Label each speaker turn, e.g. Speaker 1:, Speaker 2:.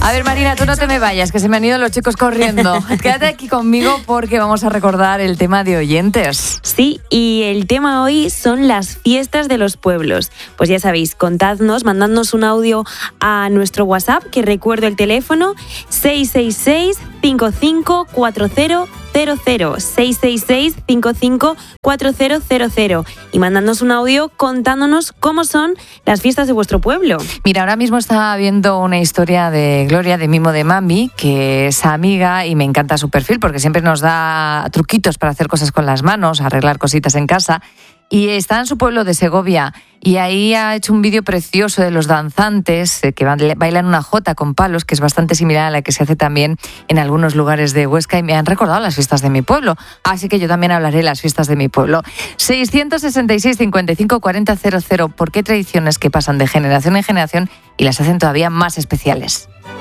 Speaker 1: A ver, Marina, tú no te me vayas, que se me han ido los chicos corriendo. Quédate aquí conmigo porque vamos a recordar el tema de oyentes.
Speaker 2: Sí, y el tema hoy son las fiestas de los pueblos. Pues ya sabéis, contadnos, mandadnos un audio a nuestro WhatsApp, que recuerdo el teléfono 666-554000, 666-554000, y mandadnos un audio contándonos cómo son las fiestas de vuestro pueblo.
Speaker 1: Mira, ahora mismo estaba viendo una historia de Gloria, de Mimo de Mami, que es amiga y me encanta su perfil porque siempre nos da truquitos para hacer cosas con las manos, arreglar cositas en casa. Y está en su pueblo de Segovia y ahí ha hecho un vídeo precioso de los danzantes que bailan una jota con palos, que es bastante similar a la que se hace también en algunos lugares de Huesca, y me han recordado las fiestas de mi pueblo. Así que yo también hablaré de las fiestas de mi pueblo. 666-554000. ¿Por qué tradiciones que pasan de generación en generación y las hacen todavía más especiales?